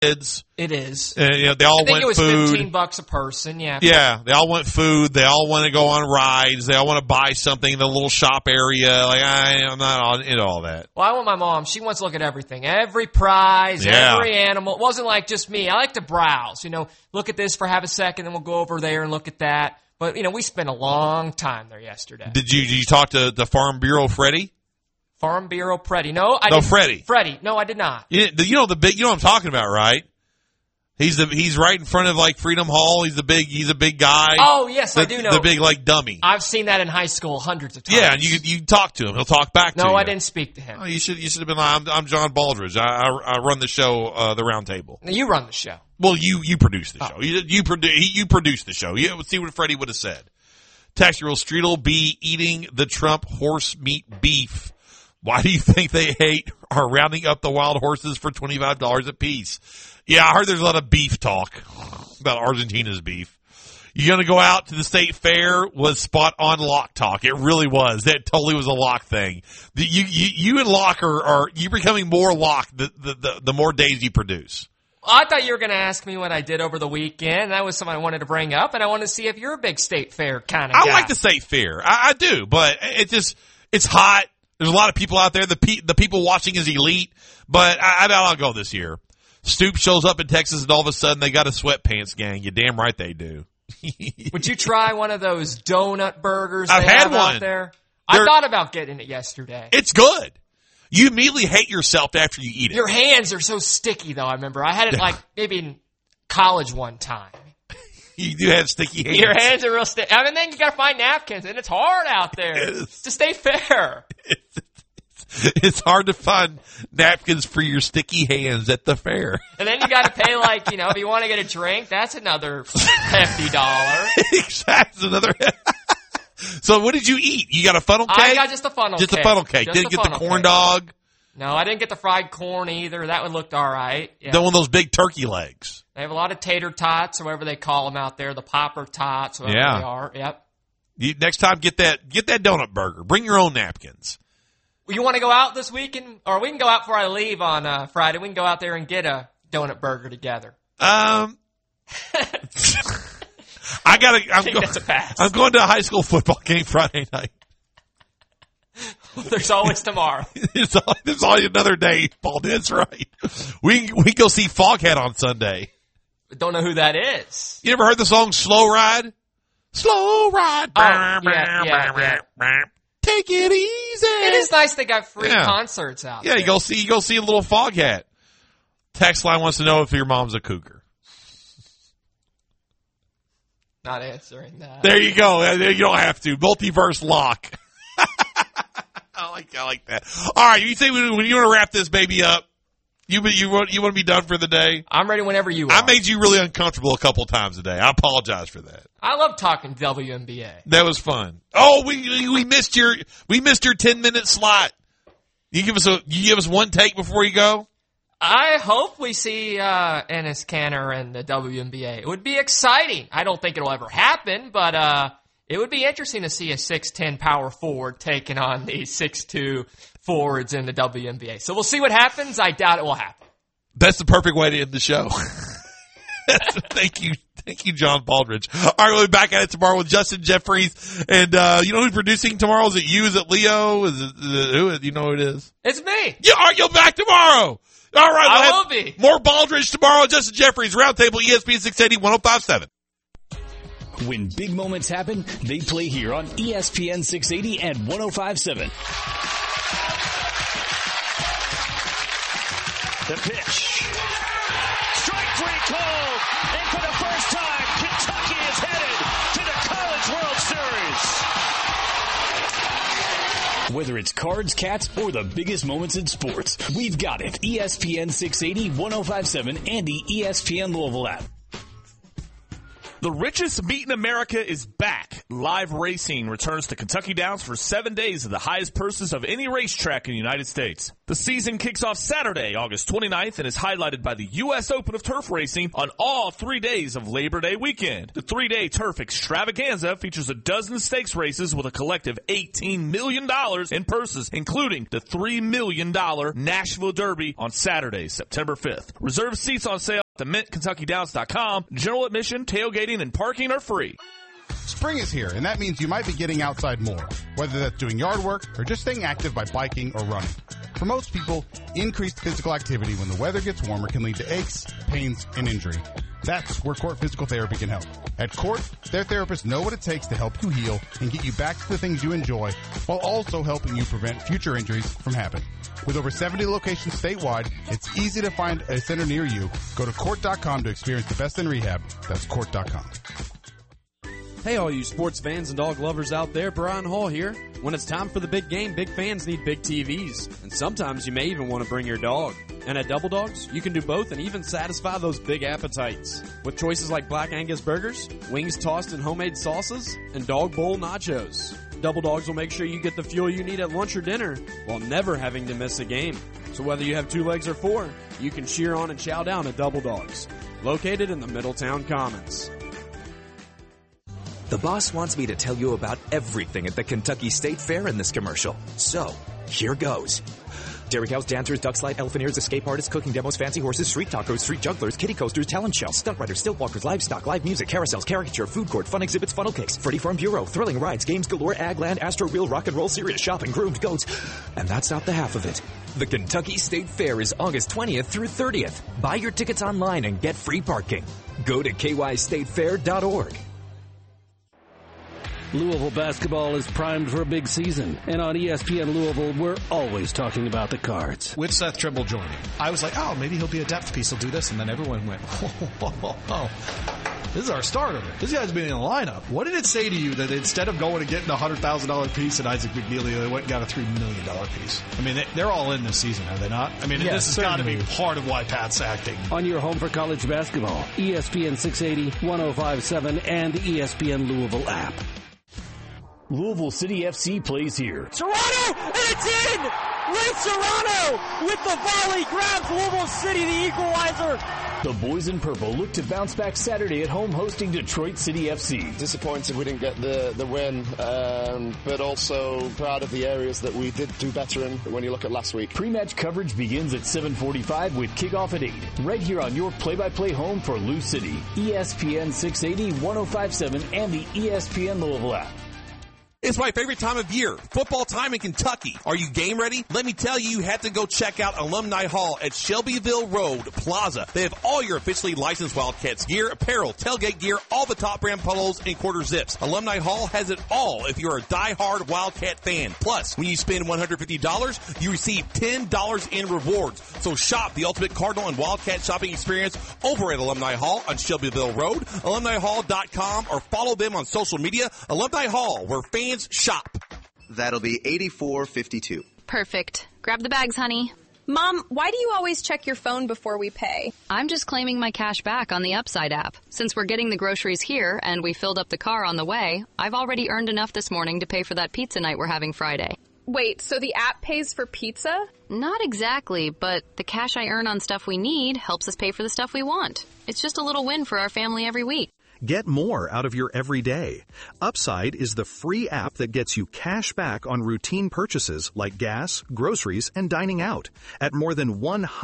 kids. It is. They all want food. I think it was $15 a person, yeah. Yeah, they all want food. They all want to go on rides. They all want to buy something in the little shop area. Like, I'm not into all that. Well, I want my mom. She wants to look at everything. Every prize, every animal. It wasn't like just me. I like to browse. Look at this for half a second, then we'll go over there and look at that. But, we spent a long time there yesterday. Did you talk to the Farm Bureau Freddie? Farm Bureau Freddie. No, I didn't. Freddie. Freddie. No, I did not. You know what I'm talking about, right? He's right in front of like Freedom Hall. He's a big guy. Oh yes, I do know. The big like dummy. I've seen that in high school hundreds of times. Yeah, and you talk to him. He'll talk back to you. No, I didn't speak to him. Oh, you should have been like, I'm John Baldridge. I run the show, The Round Table. You run the show. Well, you produce the show. You produce the show. Let's see what Freddie would have said. Taxi Roll Street will be eating the Trump horse meat beef. Why do you think they are rounding up the wild horses for $25 a piece? Yeah, I heard there's a lot of beef talk about Argentina's beef. You going to go out to the state fair was spot on Locke talk. It really was. That totally was a Locke thing. You and Locke you're becoming more Locke the more days you produce. I thought you were going to ask me what I did over the weekend. That was something I wanted to bring up, and I want to see if you're a big state fair kind of guy. I like the state fair. I do, but it's hot. There's a lot of people out there. The people watching is elite, but I'll go this year. Stoop shows up in Texas, and all of a sudden they got a sweatpants gang. You damn right they do. Would you try one of those donut burgers I've had one out there? I thought about getting it yesterday. It's good. You immediately hate yourself after you eat it. Your hands are so sticky, though, I remember. I had it maybe in college one time. You do have sticky hands. Your hands are real sticky. I mean, then you got to find napkins, and it's hard out there to stay fair. It's hard to find napkins for your sticky hands at the fair. And then you got to pay, if you want to get a drink, that's another hefty dollar. Exactly, another. So what did you eat? You got a funnel cake? I got just a funnel cake. Just a funnel cake. Didn't get the corn dog? No, I didn't get the fried corn either. That one looked all right. Yeah. One of those big turkey legs. They have a lot of tater tots, or whatever they call them out there, the popper tots, whatever they are. Yep. Next time, get that donut burger. Bring your own napkins. You want to go out this weekend? Or we can go out before I leave on Friday. We can go out there and get a donut burger together. I'm that's a pass. I'm going to a high school football game Friday night. There's always tomorrow. There's always another day, Paul. That's right. We go see Foghat on Sunday. Don't know who that is. You ever heard the song Slow Ride? Slow Ride. Yeah. Take it easy. It is nice they got free concerts out there. Yeah, you go see a little Foghat. Text line wants to know if your mom's a cougar. Not answering that. There you go. You don't have to. Multiverse lock. I like that. All right, you say when you want to wrap this baby up, you want to be done for the day? I'm ready whenever you are. I made you really uncomfortable a couple times today. I apologize for that. I love talking WNBA. That was fun. Oh, we missed your 10-minute slot. You give us one take before you go? I hope we see Enes Kanter and the WNBA. It would be exciting. I don't think it'll ever happen, but it would be interesting to see a 6'10" power forward taking on the 6'2" forwards in the WNBA. So we'll see what happens. I doubt it will happen. That's the perfect way to end the show. Thank you, John Baldridge. All right, we'll be back at it tomorrow with Justin Jeffries. And you know who's producing tomorrow? Is it you? Is it Leo? Is it who? You know who it is? It's me. You're back tomorrow. All right, I will be. More Baldridge tomorrow. Justin Jeffries, Roundtable, ESPN 680, 105.7. When big moments happen, they play here on ESPN 680 and 105.7. The pitch. Strike three called. And for the first time, Kentucky is headed to the College World Series. Whether it's cards, cats, or the biggest moments in sports, we've got it. ESPN 680, 105.7, and the ESPN Louisville app. The richest meat in America is back. Live racing returns to Kentucky Downs for 7 days of the highest purses of any racetrack in the United States. The season kicks off Saturday, August 29th, and is highlighted by the U.S. Open of Turf Racing on all 3 days of Labor Day weekend. The 3-day turf extravaganza features a dozen stakes races with a collective $18 million in purses, including the $3 million Nashville Derby on Saturday, September 5th. Reserve seats on sale at theMintKentuckyDowns.com. General admission, tailgating, and parking are free. Spring is here, and that means you might be getting outside more, whether that's doing yard work or just staying active by biking or running. For most people, increased physical activity when the weather gets warmer can lead to aches, pains, and injury. That's where Court Physical Therapy can help. At Court, their therapists know what it takes to help you heal and get you back to the things you enjoy, while also helping you prevent future injuries from happening. With over 70 locations statewide, it's easy to find a center near you. Go to Court.com to experience the best in rehab. That's Court.com. Hey, all you sports fans and dog lovers out there, Brian Hall here. When it's time for the big game, big fans need big TVs. And sometimes you may even want to bring your dog. And at Double Dogs, you can do both and even satisfy those big appetites. With choices like Black Angus burgers, wings tossed in homemade sauces, and dog bowl nachos. Double Dogs will make sure you get the fuel you need at lunch or dinner while never having to miss a game. So whether you have 2 legs or 4, you can cheer on and chow down at Double Dogs. Located in the Middletown Commons. The boss wants me to tell you about everything at the Kentucky State Fair in this commercial. So, here goes. Dairy cows, dancers, duck slide, elephant escape artists, cooking demos, fancy horses, street tacos, street jugglers, kiddie coasters, talent show, stunt riders, stilt walkers, livestock, live music, carousels, caricature, food court, fun exhibits, funnel cakes, Freddy Farm Bureau, thrilling rides, games galore, ag land, Astro Reel, rock and roll, serious shopping, groomed goats. And that's not the half of it. The Kentucky State Fair is August 20th through 30th. Buy your tickets online and get free parking. Go to kystatefair.org. Louisville basketball is primed for a big season, and on ESPN Louisville, we're always talking about the Cards. With Seth Trimble joining, I was like, oh, maybe he'll be a depth piece, he'll do this, and then everyone went, oh, this is our starter. This guy's been in the lineup. What did it say to you that instead of going and getting a $100,000 piece at Isaac McNeely, they went and got a $3 million piece? I mean, they're all in this season, are they not? I mean, this has got to be part of why Pat's acting. On your home for college basketball, ESPN 680, 105.7, and the ESPN Louisville app. Louisville City FC plays here. Serrano, and it's in! Ray Serrano with the volley grabs Louisville City, the equalizer. The boys in purple look to bounce back Saturday at home hosting Detroit City FC. Disappointed we didn't get the win, but also proud of the areas that we did do better in when you look at last week. Pre-match coverage begins at 7:45 with kickoff at 8. Right here on your play-by-play home for Lou City. ESPN 680, 105.7, and the ESPN Louisville app. It's my favorite time of year, football time in Kentucky. Are you game ready? Let me tell you have to go check out Alumni Hall at Shelbyville Road Plaza. They have all your officially licensed Wildcats gear, apparel, tailgate gear, all the top brand polos, and quarter zips. Alumni Hall has it all if you're a die-hard Wildcat fan. Plus, when you spend $150, you receive $10 in rewards. So shop the ultimate Cardinal and Wildcat shopping experience over at Alumni Hall on Shelbyville Road, alumnihall.com, or follow them on social media. Alumni Hall, where fans shop. That'll be $84.52. Perfect. Grab the bags, honey. Mom, why do you always check your phone before we pay? I'm just claiming my cash back on the Upside app. Since we're getting the groceries here and we filled up the car on the way, I've already earned enough this morning to pay for that pizza night we're having Friday. Wait, so the app pays for pizza? Not exactly, but the cash I earn on stuff we need helps us pay for the stuff we want. It's just a little win for our family every week. Get more out of your everyday. Upside is the free app that gets you cash back on routine purchases like gas, groceries, and dining out at more than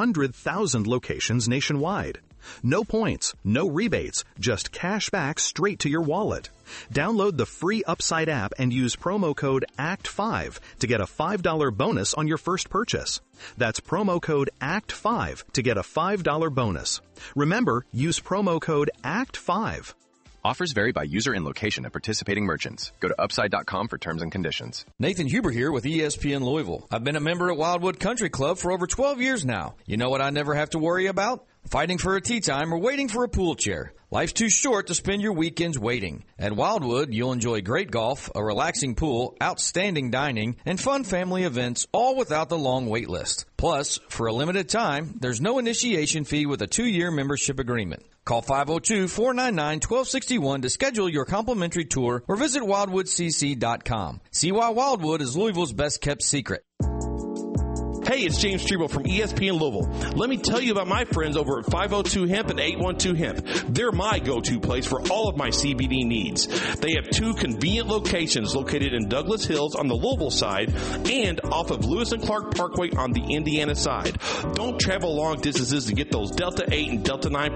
100,000 locations nationwide. No points, no rebates, just cash back straight to your wallet. Download the free Upside app and use promo code ACT5 to get a $5 bonus on your first purchase. That's promo code ACT5 to get a $5 bonus. Remember, use promo code ACT5. Offers vary by user and location of participating merchants. Go to Upside.com for terms and conditions. Nathan Huber here with ESPN Louisville. I've been a member at Wildwood Country Club for over 12 years now. You know what I never have to worry about? Fighting for a tee time or waiting for a pool chair. Life's too short to spend your weekends waiting. At Wildwood, you'll enjoy great golf, a relaxing pool, outstanding dining, and fun family events, all without the long wait list. Plus, for a limited time, there's no initiation fee with a 2-year membership agreement. Call 502-499-1261 to schedule your complimentary tour or visit wildwoodcc.com. See why Wildwood is Louisville's best-kept secret. Hey, it's James Treble from ESPN Louisville. Let me tell you about my friends over at 502 Hemp and 812 Hemp. They're my go-to place for all of my CBD needs. They have 2 convenient locations located in Douglas Hills on the Louisville side and off of Lewis and Clark Parkway on the Indiana side. Don't travel long distances to get those Delta 8 and Delta 9